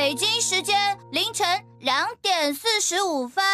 北京时间凌晨2点45分。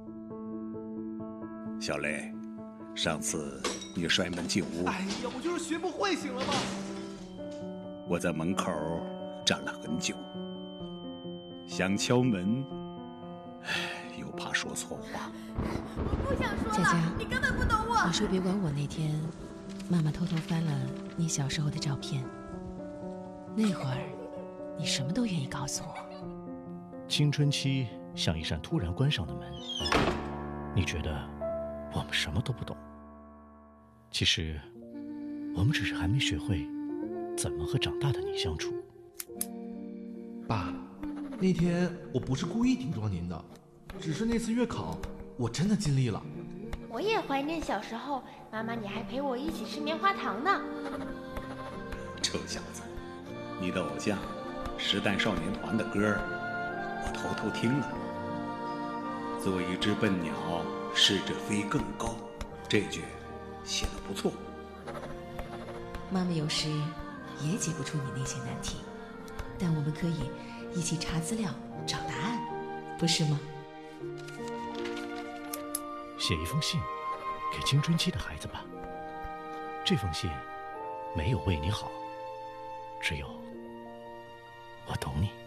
小雷，上次你摔门进屋， 哎呀，我就是学不会，行了吗？ 我在门口站了很久，想敲门，又怕说错话。 我不想说了， 佳佳， 你根本不懂我。 你说别管我那天，妈妈偷偷翻了你小时候的照片。那会儿，你什么都愿意告诉我。 青春期像一扇突然关上的门，你觉得我们什么都不懂，其实我们只是还没学会怎么和长大的你相处。 爸，那天我不是故意顶撞您的，只是那次月考我真的尽力了。 我也怀念小时候，妈妈你还陪我一起吃棉花糖呢。 臭小子，你的偶像时代少年团的歌我偷偷听了。做一只笨鸟，试着飞更高，这句写得不错。 妈妈有时也解不出你那些难题，但我们可以一起查资料找答案，不是吗？ 写一封信给青春期的孩子吧，这封信没有为你好，只有我懂你。